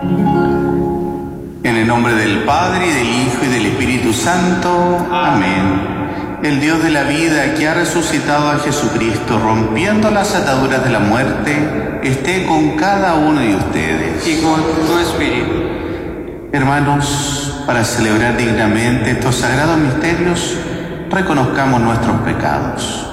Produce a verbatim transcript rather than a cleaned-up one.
En el nombre del Padre, y del Hijo, y del Espíritu Santo. Amén. El Dios de la vida, que ha resucitado a Jesucristo, rompiendo las ataduras de la muerte, esté con cada uno de ustedes. Y con tu espíritu. Hermanos, para celebrar dignamente estos sagrados misterios, reconozcamos nuestros pecados.